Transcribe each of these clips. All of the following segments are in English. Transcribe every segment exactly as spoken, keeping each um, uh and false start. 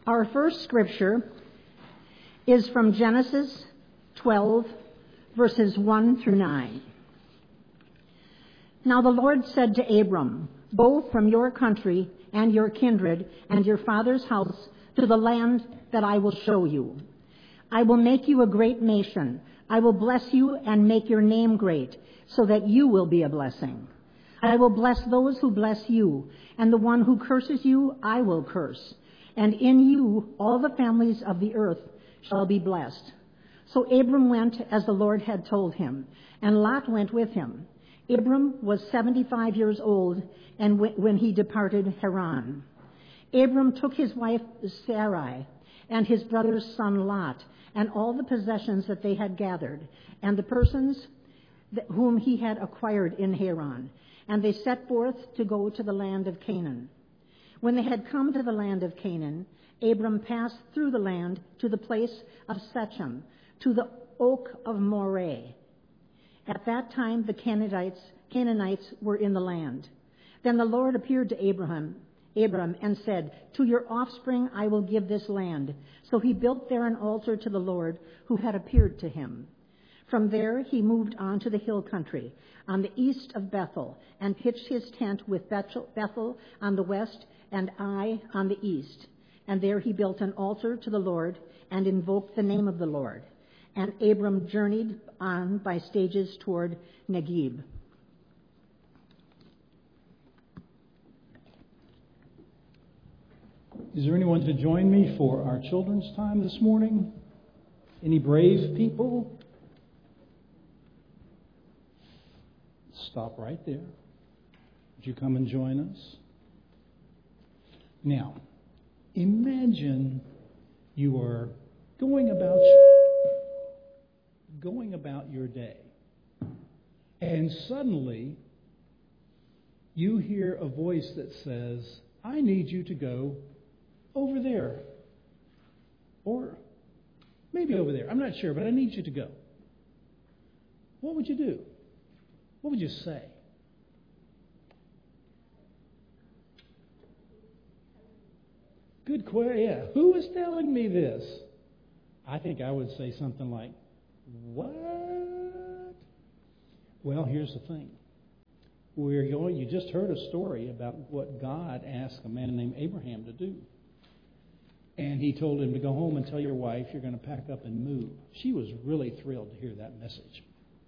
Our first scripture is from Genesis twelve, verses one through nine. Now the Lord said to Abram, "Go from your country and your kindred and your father's house to the land that I will show you. I will make you a great nation. I will bless you and make your name great, so that you will be a blessing. I will bless those who bless you, and the one who curses you I will curse. And in you all the families of the earth shall be blessed." So Abram went as the Lord had told him, and Lot went with him. Abram was seventy-five years old and w- when he departed Haran. Abram took his wife Sarai and his brother's son Lot and all the possessions that they had gathered and the persons that, whom he had acquired in Haran, and they set forth to go to the land of Canaan. When they had come to the land of Canaan, Abram passed through the land to the place of Shechem, to the oak of Moreh. At that time the Canaanites, Canaanites were in the land. Then the Lord appeared to Abraham, Abram and said, "To your offspring I will give this land." So he built there an altar to the Lord who had appeared to him. From there he moved on to the hill country, on the east of Bethel, and pitched his tent with Bethel on the west and Ai on the east. And there he built an altar to the Lord and invoked the name of the Lord. And Abram journeyed on by stages toward Negeb. Is there anyone to join me for our children's time this morning? Any brave people? Stop right there. Would you come and join us? Now, imagine you are going about going about your day, and suddenly you hear a voice that says, "I need you to go over there," or maybe over there. I'm not sure, but I need you to go. What would you do? What would you say? Good question. Yeah. Who is telling me this? I think I would say something like, "What?" Well, here's the thing. We're going. You just heard a story about what God asked a man named Abraham to do. And he told him to go home and tell your wife you're going to pack up and move. She was really thrilled to hear that message.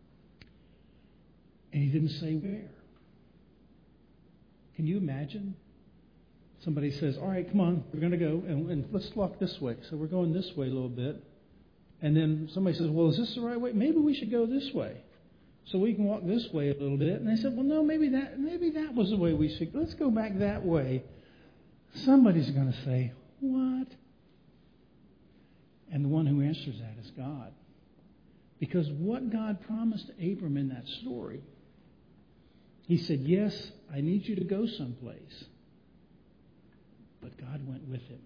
And he didn't say where. Can you imagine? Somebody says, "All right, come on, we're going to go, and, and let's walk this way." So we're going this way a little bit. And then somebody says, "Well, is this the right way? Maybe we should go this way, so we can walk this way a little bit." And they said, "Well, no, maybe that maybe that was the way we should. Let's go back that way." Somebody's going to say, "What?" And the one who answers that is God. Because what God promised to Abram in that story, he said, "Yes, I need you to go someplace." But God went with him.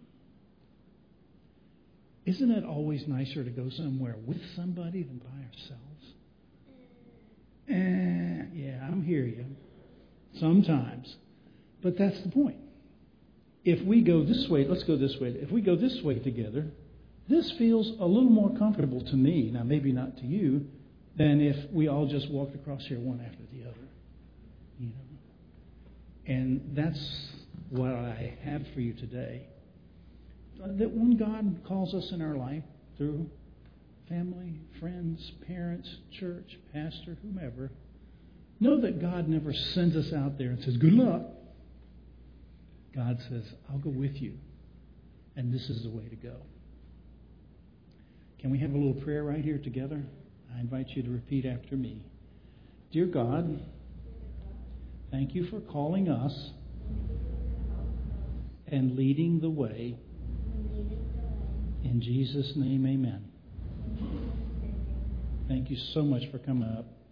Isn't it always nicer to go somewhere with somebody than by ourselves? Eh, yeah, I'm hear you. Sometimes. But that's the point. If we go this way, let's go this way. If we go this way together, this feels a little more comfortable to me, now maybe not to you, than if we all just walked across here one after the other. You know. And that's what I have for you today. That when God calls us in our life through family, friends, parents, church, pastor, whomever, know that God never sends us out there and says, "Good luck." God says, "I'll go with you, and this is the way to go." Can we have a little prayer right here together? I invite you to repeat after me. Dear God, thank you for calling us and leading the way. In Jesus' name, amen. Thank you so much for coming up.